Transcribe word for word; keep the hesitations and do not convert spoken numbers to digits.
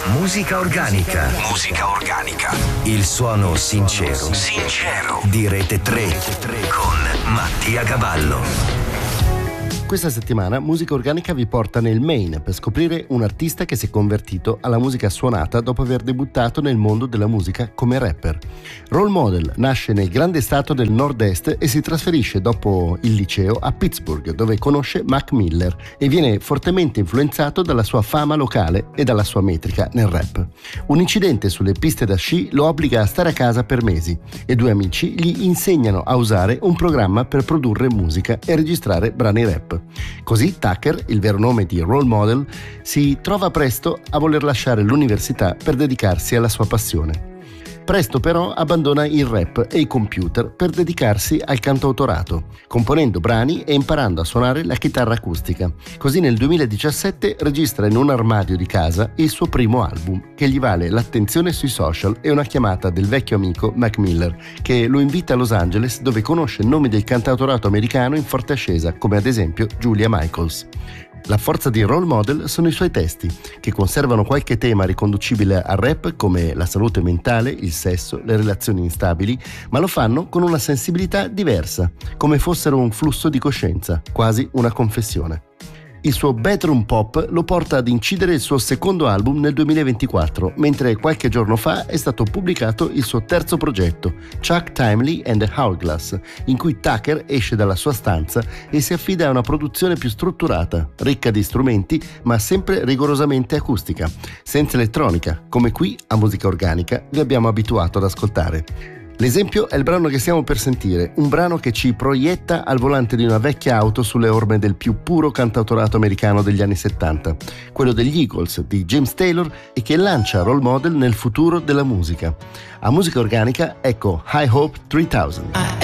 Musica organica. Musica organica. Il suono sincero. Sincero. Di Rete tre con Mattia Cavallo. Questa settimana Musica Organica vi porta nel Maine per scoprire un artista che si è convertito alla musica suonata dopo aver debuttato nel mondo della musica come rapper. Role Model nasce nel grande stato del nord-est e si trasferisce dopo il liceo a Pittsburgh, dove conosce Mac Miller e viene fortemente influenzato dalla sua fama locale e dalla sua metrica nel rap. Un incidente sulle piste da sci lo obbliga a stare a casa per mesi e due amici gli insegnano a usare un programma per produrre musica e registrare brani rap. Così Tucker, il vero nome di Role Model, si trova presto a voler lasciare l'università per dedicarsi alla sua passione. Presto però abbandona il rap e i computer per dedicarsi al cantautorato, componendo brani e imparando a suonare la chitarra acustica. Così nel duemiladiciassette registra in un armadio di casa il suo primo album, che gli vale l'attenzione sui social e una chiamata del vecchio amico Mac Miller, che lo invita a Los Angeles, dove conosce nomi del cantautorato americano in forte ascesa, come ad esempio Julia Michaels. La forza di Role Model sono i suoi testi, che conservano qualche tema riconducibile al rap come la salute mentale, il sesso, le relazioni instabili, ma lo fanno con una sensibilità diversa, come fossero un flusso di coscienza, quasi una confessione. Il suo bedroom pop lo porta ad incidere il suo secondo album nel duemilaventiquattro, mentre qualche giorno fa è stato pubblicato il suo terzo progetto, Chuck Timely and the Hourglass, in cui Tucker esce dalla sua stanza e si affida a una produzione più strutturata, ricca di strumenti, ma sempre rigorosamente acustica, senza elettronica, come qui a Musica Organica vi abbiamo abituato ad ascoltare. L'esempio è il brano che stiamo per sentire, un brano che ci proietta al volante di una vecchia auto sulle orme del più puro cantautorato americano degli anni settanta, quello degli Eagles di James Taylor, e che lancia Role Model nel futuro della musica. A Musica Organica, ecco High Hope tremila.